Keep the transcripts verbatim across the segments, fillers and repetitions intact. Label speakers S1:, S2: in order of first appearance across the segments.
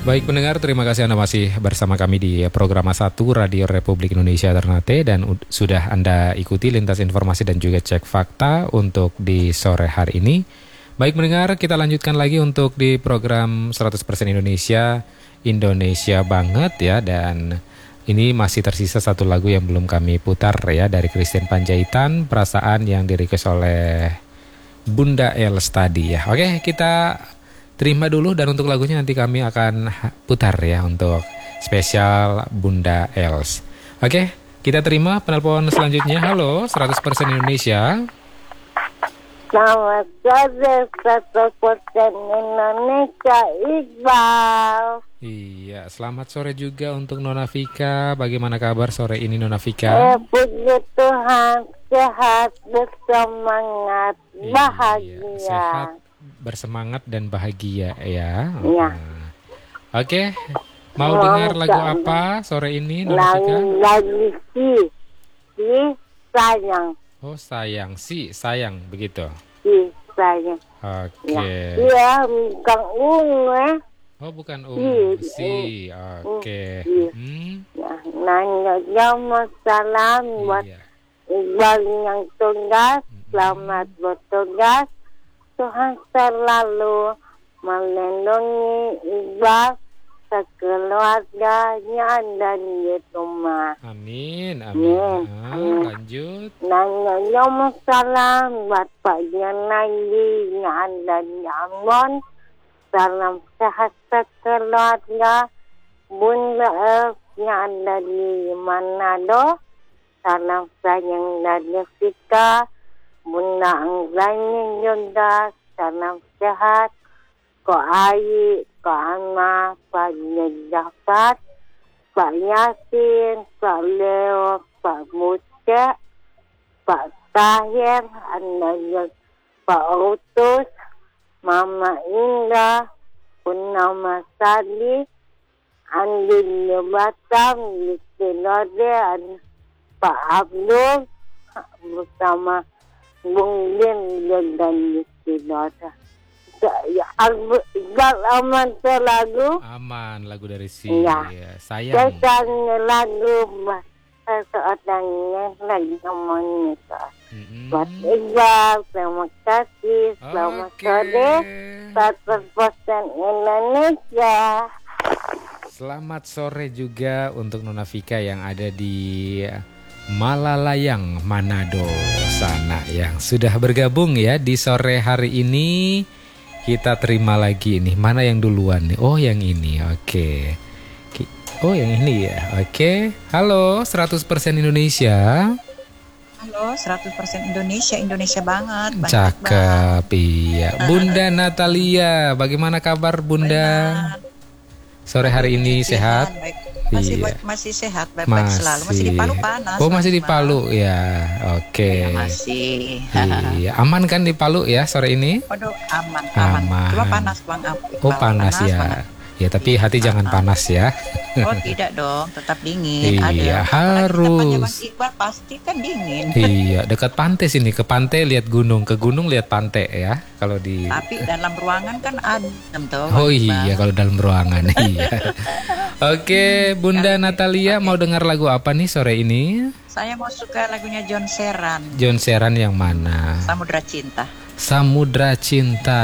S1: Baik pendengar, terima kasih Anda masih bersama kami di program satu Radio Republik Indonesia Ternate dan u- sudah Anda ikuti lintas informasi dan juga cek fakta untuk di sore hari ini. Baik pendengar, kita lanjutkan lagi untuk di program seratus persen Indonesia, Indonesia banget ya, dan ini masih tersisa satu lagu yang belum kami putar ya, dari Christian Panjaitan, Perasaan, yang di-request oleh Bunda Els tadi ya. Oke, kita terima dulu dan untuk lagunya nanti kami akan putar ya untuk spesial Bunda Els. Oke, kita terima penelpon selanjutnya. Halo, seratus persen Indonesia.
S2: Selamat sore, seratus persen Indonesia, Iqbal.
S1: Iya, selamat sore juga untuk Nona Vika. Bagaimana kabar sore ini Nona Vika?
S2: Eh, puji Tuhan, sehat, bersemangat, bahagia.
S1: Iya, sehat, bersemangat dan bahagia ya.
S2: Iya.
S1: Hmm. Oke, mau
S2: Oh,
S1: dengar lagu
S2: enggak,
S1: apa sore ini Nona
S2: Lagi,
S1: Vika?
S2: lagi si, si sayang,
S1: Oh sayang, si sayang begitu.
S2: si sayang.
S1: Oke.
S2: Ya, iya, bukan ungu, eh.
S1: Oh bukan
S2: Si,
S1: um, si,
S2: si.
S1: oke.
S2: Si.
S1: Hmm.
S2: Ya, nanya jam salam buat
S1: Iya.
S2: Iqbal yang tugas, selamat bertugas. Tuhan selalu melindungi Iqbal, sekeluarganya dan di rumah.
S1: Amin, amin.
S2: Amin.
S1: Ah, lanjut.
S2: Nanya jam salam buat Pak Janadi yang ada di Ambon. Salam sehat sekeluarga. Bunda Els yang ada di Manado. Salam sayang dari Vika. Bunda Angganya juga. Salam sehat. Ko Ayi, Ko Anma, Pak Jafar, Pak Yasin, Pak Leo, Pak Muce, Pak Tahir, Anda juga Pak Utus, Mama Indah, Purnama Sadi, Andi di Batam, di Lode, Pak Abdul, bersama Bung Din dan di Lode. Ya, Iqbal aman tuh lagu.
S1: Aman, lagu dari si
S2: Iya.
S1: ya, sayang.
S2: Saya lagu seseorangnya lagi ngomongnya tuh.
S1: Mm-mm.
S2: Buat Iqbal, terima kasih. Selamat
S1: Oke.
S2: sore, seratus persen Indonesia.
S1: Selamat sore juga untuk Nona Vika yang ada di Malalayang, Manado sana yang sudah bergabung ya di sore hari ini. Kita terima lagi nih, mana yang duluan nih? Oh yang ini, oke. Ki- Oh yang ini ya, oke. Halo, seratus persen Indonesia.
S3: Halo, seratus persen Indonesia, Indonesia banget. Banyak
S1: Cakep, iya. Bunda Natalia, bagaimana kabar Bunda? Sore hari ini sehat?
S3: Baik. Masih,
S1: Iya.
S3: baik- masih sehat, baik-baik selalu. Masih di Palu panas.
S1: Oh masih di
S3: Mas.
S1: Palu ya, oke.
S3: Ya, masih.
S1: Iya, aman kan di Palu ya sore ini?
S3: Waduh, aman, aman.
S1: Aman.
S3: Cuma panas Bang Ab.
S1: Oh panas, ya.
S3: banget.
S1: Ya tapi hati jangan panas ya.
S3: Oh tidak dong, tetap dingin.
S1: Iya,
S3: Ada.
S1: harus.
S3: Apalagi tempatnya Bang Iqbal pasti kan dingin.
S1: Iya, dekat pantai sini. Ke pantai lihat gunung, ke gunung lihat pantai ya. Kalau di
S3: Tapi dalam ruangan kan adem tuh.
S1: Oh
S3: Bang
S1: iya,
S3: Iqbal.
S1: kalau dalam ruangan. Iya. Oke, Bunda Natalia mau dengar lagu apa nih sore ini?
S3: Saya mau suka lagunya John Serran,
S1: John Serran yang mana?
S3: Samudra Cinta.
S1: Samudra Cinta.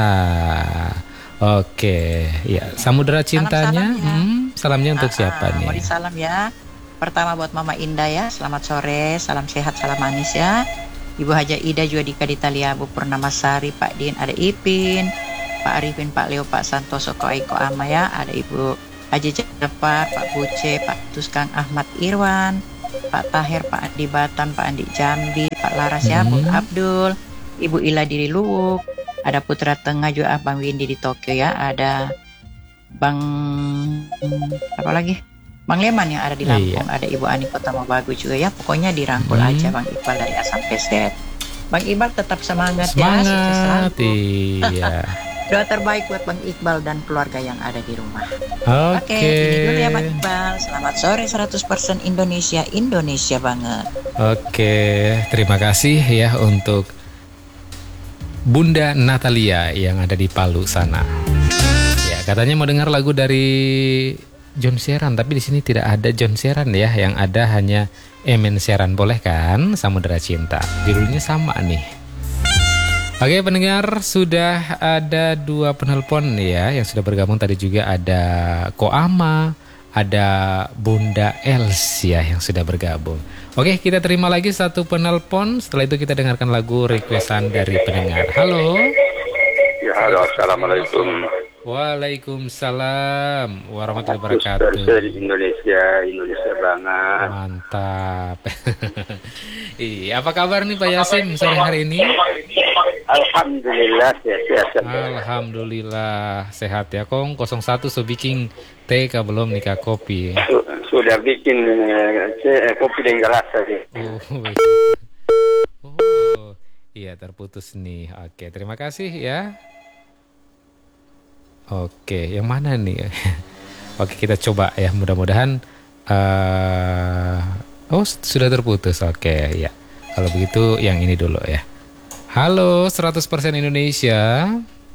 S1: Oke, ya Samudra Cintanya.
S3: Salam-salam ya.
S1: Hmm, salamnya untuk
S3: Ah,
S1: siapa
S3: ah,
S1: nih?
S3: Mau disalam ya. Pertama buat Mama Indah ya. Selamat sore, salam sehat, salam manis ya. Ibu Haja Ida juga di Kaditalia, Bu Purnamasari, Pak Din, ada Ipin, Pak Arifin, Pak Leo, Pak Santoso, Ko Aiko Ama ya. Ada Ibu Haji Jafar, Pak Buce, Pak Tuskang Ahmad Irwan, Pak Tahir, Pak Andi Batam, Pak Andi Jambi, Pak Laras ya, Bu
S1: Hmm.
S3: Abdul, Ibu Ila di Luwuk, ada Putra Tengah juga Bang Windy di Tokyo ya, ada Bang apa lagi? Bang Leman yang ada di Lampung, ada Ibu Ani Kota Mabagu juga ya. Pokoknya dirangkul
S1: Hmm.
S3: aja Bang Iqbal dari A sampai Z. Bang Iqbal tetap semangat, ya, sukses
S1: Semangat,
S3: selalu.
S1: iya.
S3: Doa terbaik buat Bang Iqbal dan keluarga yang ada di rumah.
S1: Oke.
S3: Oke, ini dulu ya Bang Iqbal. Selamat sore seratus persen Indonesia, Indonesia banget.
S1: Oke, terima kasih ya untuk Bunda Natalia yang ada di Palu sana. Ya, katanya mau dengar lagu dari John Sheeran, tapi di sini tidak ada John Sheeran ya, yang ada hanya Emen Sheeran, boleh kan? Samudera Cinta. Judulnya sama nih. Oke pendengar, sudah ada dua penelpon ya yang sudah bergabung. Tadi juga ada Koama, ada Bunda Els ya yang sudah bergabung. Oke, kita terima lagi satu penelpon. Setelah itu kita dengarkan lagu requestan dari pendengar. Halo.
S4: Ya, halo, assalamualaikum.
S1: Waalaikumsalam warahmatullahi wabarakatuh.
S4: Dari Indonesia, Indonesia banget.
S1: Mantap. Iya, apa kabar nih Pak Yasin sore hari ini?
S4: Alhamdulillah sehat.
S1: Alhamdulillah sehat ya. Kong nol satu so bikin teh kah belum nikah kopi?
S4: Sudah bikin eh, kopi dengan gelas tadi.
S1: Oh, oh, iya terputus nih. Oke, terima kasih ya. Oke, yang mana nih? Oke, kita coba ya. Mudah-mudahan uh, oh sudah terputus. Oke, ya. Kalau begitu yang ini dulu ya. Halo, seratus persen Indonesia.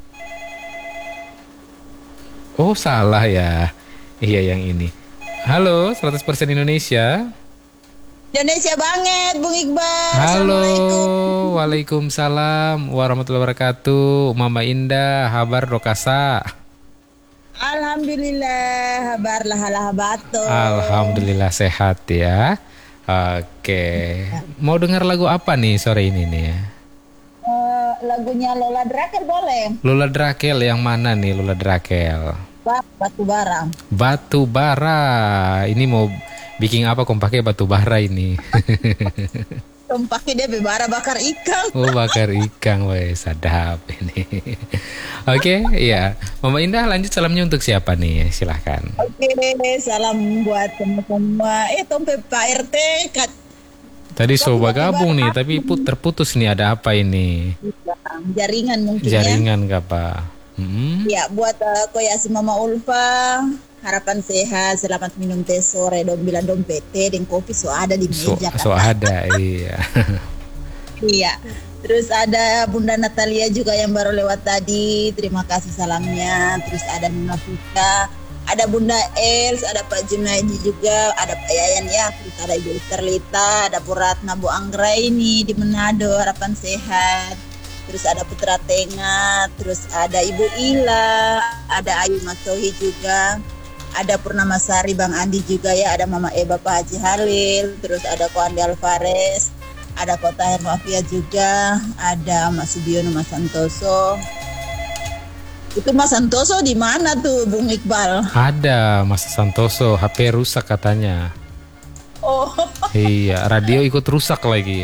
S1: Oh, salah ya. Iya, yang ini. Halo, seratus persen Indonesia.
S5: Indonesia banget, Bung Iqbal.
S1: Halo, waalaikumsalam warahmatullahi wabarakatuh. Mama Indah, kabar dokasa?
S5: Alhamdulillah, kabar lah bato.
S1: Alhamdulillah sehat ya. Oke, mau dengar lagu apa nih sore ini nih ya?
S5: Uh, lagunya Lola Drakel boleh?
S1: Lola Drakel yang mana nih Lola Drakel?
S5: Batu bara.
S1: Batu bara. Ini mau bikin apa kok pakai batu bara ini?
S5: Kau pakai dia bara bakar ikan.
S1: Oh, bakar ikan, weh sadap ini. Oke, iya. Mama Indah lanjut salamnya untuk siapa nih? Silahkan.
S5: Oke, salam buat semua. Eh, tompe Pak R T. Kat...
S1: Tadi coba gabung nih, tapi put terputus nih. Ada apa ini?
S5: Jaringan mungkin
S1: Jaringan
S5: ya.
S1: Jaringan apa? Hmm?
S5: Ya, buat uh, Koyasi Mama Ulfa. Harapan sehat, selamat minum teh sore, dom bilang dompet teh dan kopi so ada di meja.
S1: So, so ada, iya.
S5: Iya. Terus ada Bunda Natalia juga yang baru lewat tadi, terima kasih salamnya. Terus ada Nuna Fika, ada Bunda Els, ada Pak Junaidi juga, ada Pak Yayan ya. Terus ada Ibu Terlita, ada Bu Ratna, Bu Anggra ini di Manado, harapan sehat. Terus ada Putra Tengah, terus ada Ibu Ila, ada Ayu Masohi juga. Ada Purnamasari Bang Andi juga ya, ada Mama Eba Pak Haji Halil, terus ada Ko Andi Alvarez, ada Ko Tahir Mafia juga, ada Mas Sudiono Mas Santoso. Itu Mas Santoso di mana tuh Bung Iqbal?
S1: Ada Mas Santoso, H P rusak katanya.
S5: Oh.
S1: Iya, radio ikut rusak lagi.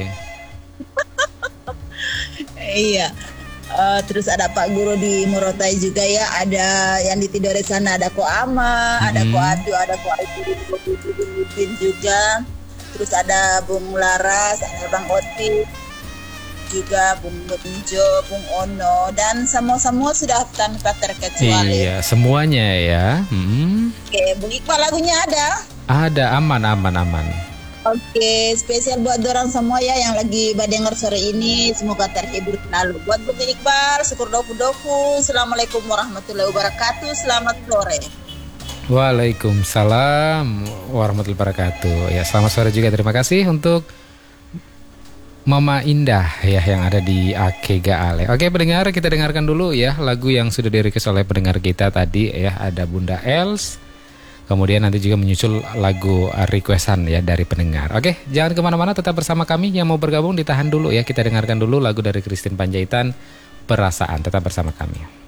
S5: Iya. Uh, terus ada Pak Guru di Morotai juga ya, ada yang di Tidore sana, ada Ko Ama, hmm. ada Ko Adu, ada Ko Adu juga. Terus ada Bung Laras, ada Bang Oti juga, Bung Benjo, Bung Ono, dan semua-semua sudah tanpa terkecuali.
S1: Iya, semuanya ya. Hmm.
S5: Oke, Bung Iqbal lagunya ada?
S1: Ada, aman, aman, aman.
S5: Oke, spesial buat orang semua ya yang lagi mendengar sore ini, semoga terhibur selalu. Buat Bung Iqbal, syukur doku-doku. Assalamualaikum warahmatullahi wabarakatuh. Selamat sore.
S1: Waalaikumsalam warahmatullahi wabarakatuh. Ya, selamat sore juga. Terima kasih untuk Mama Indah ya yang ada di Akega Ale. Oke, pendengar, kita dengarkan dulu ya lagu yang sudah di-request oleh pendengar kita tadi ya. Ada Bunda Els. Kemudian nanti juga menyusul lagu requestan ya dari pendengar. Oke, jangan kemana-mana, tetap bersama kami. Yang mau bergabung ditahan dulu ya. Kita dengarkan dulu lagu dari Christine Panjaitan, Perasaan. Tetap bersama kami.